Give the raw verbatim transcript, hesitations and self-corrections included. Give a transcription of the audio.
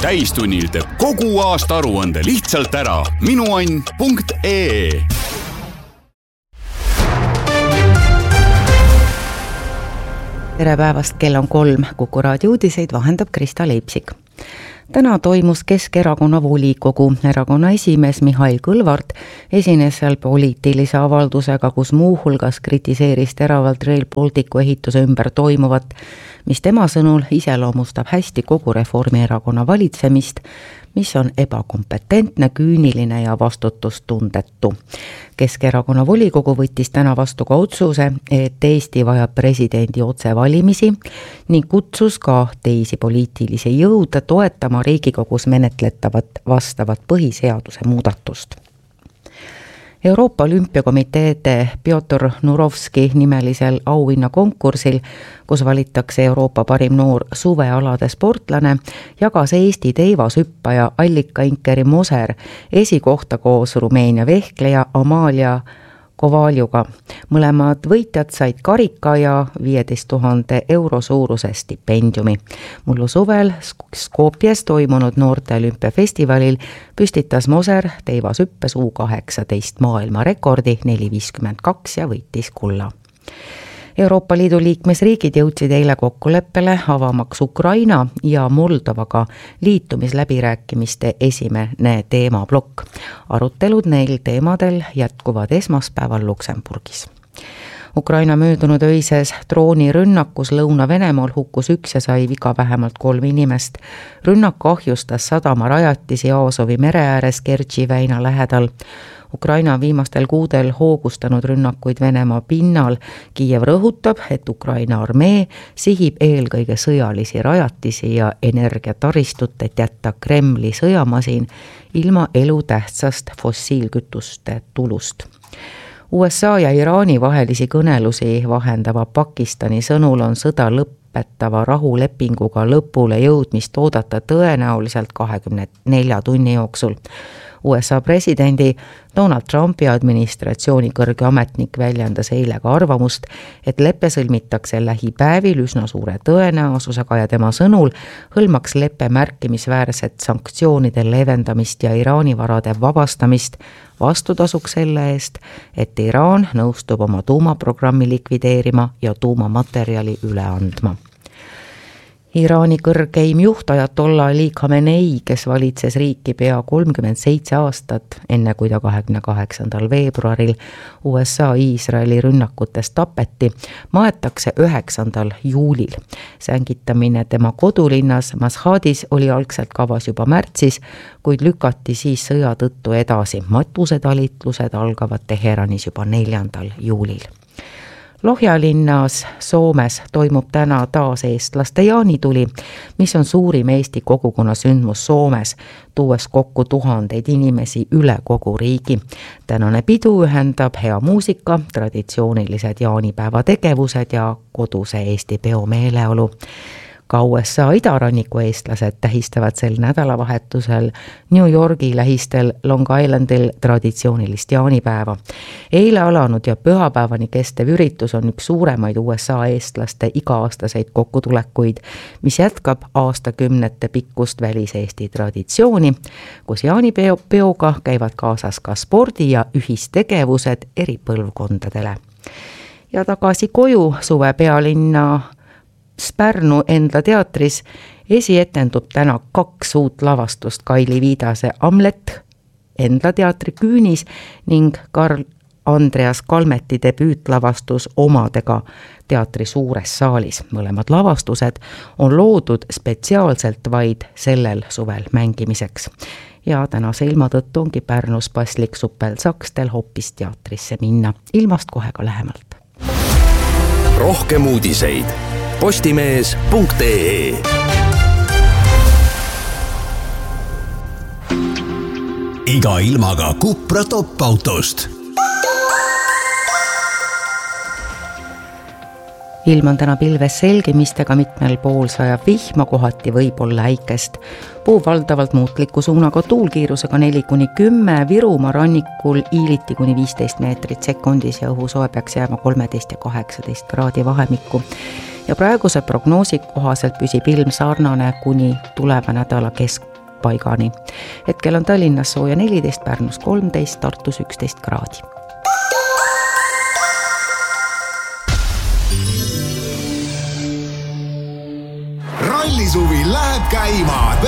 täistunnil teeb kogu aasta aruande lihtsalt ära. minuann punkt ee. Tere päevast, kell on kolm. Kuku raadio uudiseid vahendab Krista Leipsik. Täna toimus Keskerakonna volikogu. Erakonna esimees Mihhail Kõlvart esines seal poliitilise avaldusega, kus muuhulgas kritiseeris teravalt Rail Balticu ehituse ümber toimuvat, mis tema sõnul iseloomustab hästi kogu Reformierakonna valitsemist, mis on ebakompetentne, küüniline ja vastutustundetu. Keskerakonna volikogu võttis täna vastu ka otsuse, et Eesti vajab presidendi otsevalimisi ning kutsus ka teisi poliitilisi jõude toetama Riigikogus menetletavat vastavat põhiseaduse muudatust. Euroopa Olümpiakomiteede Piotr Nurovski nimelisel auhinnakonkursil, kus valitakse Euroopa parim noor suvealade sportlane, jagas Eesti teivashüppaja Allika Inkeri Moser esikohta koos Rumeenia vehkleja Amalia Kovaljuga. Mõlemad võitjad said karika ja viieteist tuhande euro suuruse stipendiumi. Mullu suvel Skopjes toimunud noorte olümpiafestivalil püstitas Moser teivashüppes U kaheksateist maailma rekordi neli viiskümmend kaks ja võitis kulla. Euroopa Liidu liikmesriigid jõudsid eile kokkuleppele avamaks Ukraina ja Moldovaga liitumisläbirääkimiste esimene teemablokk. Arutelud neil teemadel jätkuvad esmaspäeval Luksemburgis. Ukraina möödunud öises droonirünnakus Lõuna-Venemaal hukkus üks ja sai viga vähemalt kolm inimest. Rünnak kahjustas sadamarajatisi Aasovi mere ääres Kertši väina lähedal. Ukraina on viimastel kuudel hoogustanud rünnakuid Venemaa pinnal. Kiiev rõhutab, et Ukraina armee sihib eelkõige sõjalisi rajatisi ja energiataristut, et jätta Kremli sõjamasin ilma elutähtsast fossiilkütuste tulust. U S A ja Iraani vahelisi kõnelusi vahendava Pakistani sõnul on sõda lõpetava rahulepinguga lõpule jõudmist oodata tõenäoliselt kahekümne nelja tunni jooksul. U S A presidendi Donald Trumpi administratsiooni kõrge ametnik väljendas eile ka arvamust, et leppe sõlmitakse lähipäevil üsna suure tõenäosusega ja tema sõnul hõlmaks leppe märkimisväärset sanktsioonide leevendamist ja Iraani varade vabastamist vastutasuks selle eest, et Iraan nõustub oma tuumaprogrammi likvideerima ja tuumamaterjali üle andma. Iraani kõrgeim juht Ajatollah Ali Khamenei, kes valitses riiki pea kolmkümmend seitse aastat, enne kui ta kahekümne kaheksandal veebruaril U S A Iisraeli rünnakutest tapeti, maetakse üheksandal juulil. Sängitamine tema kodulinnas Mashhadis oli algselt kavas juba märtsis, kuid lükati siis sõja tõttu edasi. Matusetalitlused algavad Teheranis juba neljandal juulil. Lohjalinnas Soomes toimub täna taas eestlaste jaanituli, mis on suurim Eesti kogukonna sündmus Soomes, tuues kokku tuhandeid inimesi üle kogu riigi. Tänane pidu ühendab hea muusika, traditsioonilised jaanipäeva tegevused ja koduse Eesti peomeeleolu. Ka U S A idaranniku eestlased tähistavad sel nädalavahetusel New Yorgi lähistel Long Islandil traditsioonilist jaanipäeva. Eile alanud ja pühapäevani kestev üritus on üks suuremaid U S A eestlaste iga-aastaseid kokkutulekuid, mis jätkab aastakümnete pikkust väliseesti traditsiooni, kus jaanipeoga käivad kaasas ka spordi ja ühistegevused eri põlvkondadele. Ja tagasi koju suve pealinna Pärnu Endla teatris esietendub täna kaks uut lavastust: Kaili Viidase Hamlet, Endla teatri Küünis ning Karl Andreas Kalmeti debüütlavastus Omadega teatri suures saalis. Mõlemad lavastused on loodud spetsiaalselt vaid sellel suvel mängimiseks. Ja tänase ilma tõttu ongi Pärnus paslik Suppel-Sakstel hoopis teatrisse minna. Ilmast kohe ka lähemalt. Rohkem uudiseid postimees punkt ee. Iga ilmaga Cupra top-autost. Ilm on täna pilves selgimistega, mitmel pool sajab vihma, kohati võib olla äikest. Puu valdavalt muutliku suunaga tuulkiirusega neli kuni kümme, Virumaa rannikul Iiliti kuni viisteist meetrit sekundis ja õhusoe peaks jääma kolmteist ja kaheksateist kraadi vahemikku. Ja praeguse prognoosi kohaselt püsib ilm sarnane kuni tuleva nädala kesk keskpaigani. Hetkel on Tallinnas sooja neliteist, Pärnus kolmteist, Tartus üksteist kraadi. Rallisuvi läheb käima.